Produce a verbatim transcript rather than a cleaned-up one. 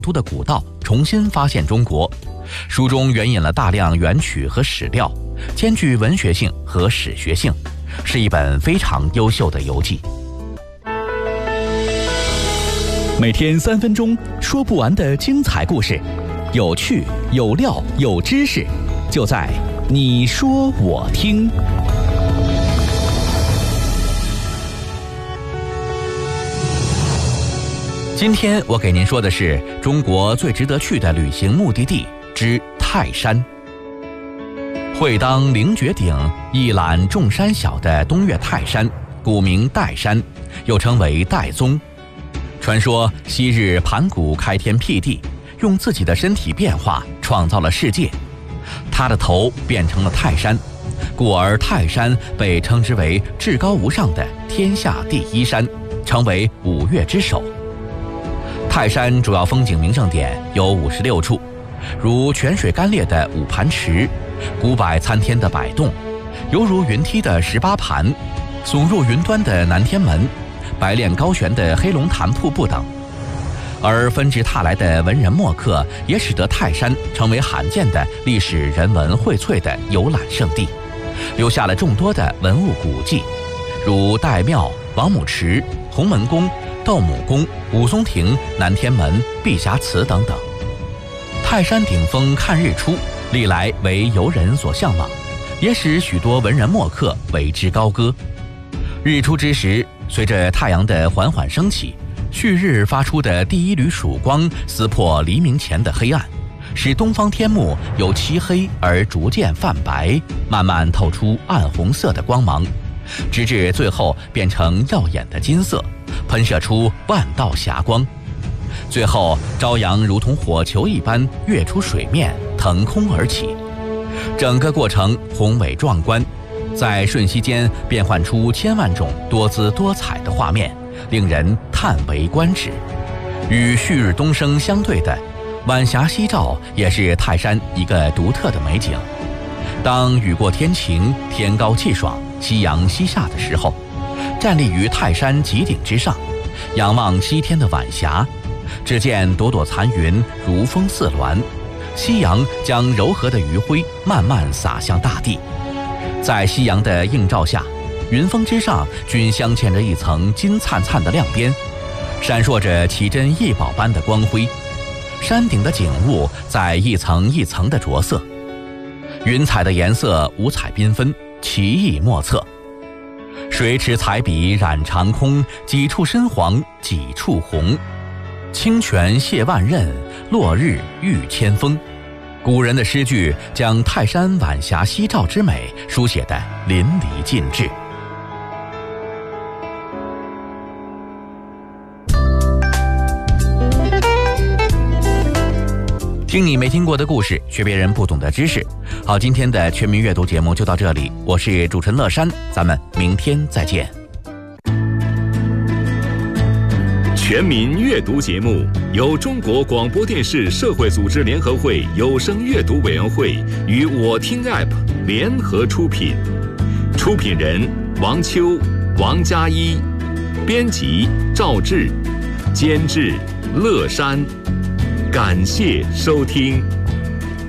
都的古道重新发现中国。书中援引了大量原曲和史料，兼具文学性和史学性，是一本非常优秀的游记。 每天三分钟，说不完的精彩故事，有趣有料有知识，就在你说我听。 今天我给您说的是中国最值得去的旅行目的地之泰山。会当凌绝顶，一览众山小的东岳泰山，古名岱山，又称为岱宗。传说昔日盘古开天辟地，用自己的身体变化创造了世界，他的头变成了泰山，故而泰山被称之为至高无上的天下第一山，成为五岳之首。泰山主要风景名胜点有五十六处，如泉水干裂的五盘池，古柏参天的百洞，犹如云梯的十八盘，耸入云端的南天门，白练高悬的黑龙潭瀑布等。而纷至沓来的文人墨客也使得泰山成为罕见的历史人文荟萃的游览胜地，留下了众多的文物古迹，如岱庙、王母池、洪门宫、斗母宫、武松亭、南天门、碧霞祠等等。泰山顶峰看日出，历来为游人所向往，也使许多文人墨客为之高歌。日出之时，随着太阳的缓缓升起，旭日发出的第一缕曙光撕破黎明前的黑暗，使东方天幕由漆黑而逐渐泛白，慢慢透出暗红色的光芒，直至最后变成耀眼的金色，喷射出万道霞光。最后朝阳如同火球一般跃出水面，腾空而起，整个过程宏伟壮观，在瞬息间变换出千万种多姿多彩的画面，令人叹为观止。与旭日东升相对的晚霞夕照，也是泰山一个独特的美景。当雨过天晴，天高气爽，夕阳西下的时候，站立于泰山极顶之上，仰望西天的晚霞，只见朵朵残云如风似鸾，夕阳将柔和的余晖慢慢洒向大地。在夕阳的映照下，云峰之上均镶嵌着一层金灿灿的亮边，闪烁着奇珍异宝般的光辉。山顶的景物在一层一层的着色，云彩的颜色五彩缤纷，奇异莫测。水池彩笔染长空，几处深黄，几处红。清泉泻万仞，落日遇千峰。古人的诗句将泰山晚霞夕照之美书写得淋漓尽致。听你没听过的故事，学别人不懂的知识。好，今天的全民阅读节目就到这里，我是主持人乐山，咱们明天再见。 全民阅读节目由中国广播电视社会组织联合会有声阅读委员会与我听 App 联合出品，出品人王秋、王佳一，编辑赵志，监制乐山。感谢收听。